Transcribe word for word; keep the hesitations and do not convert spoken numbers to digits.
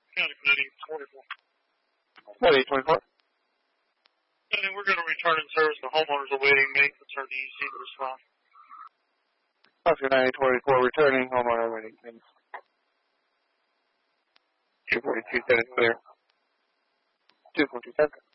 County eight twenty-four. What, eight twenty-four? And we're going to return in service. The homeowners awaiting maintenance or D E C to respond. Oscar nine twenty-four, returning, homeowner waiting maintenance. two forty-two, set is clear. two forty-seven.